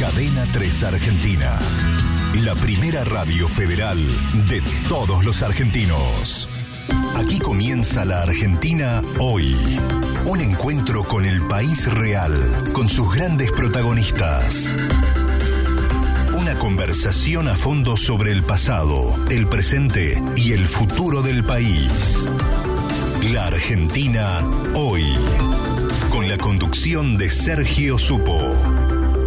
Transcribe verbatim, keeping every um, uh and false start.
Cadena tres Argentina. La primera radio federal de todos los argentinos. Aquí comienza la Argentina hoy. Un encuentro con el país real, con sus grandes protagonistas. Una conversación a fondo sobre el pasado, el presente y el futuro del país. La Argentina hoy. Con la conducción de Sergio Supo.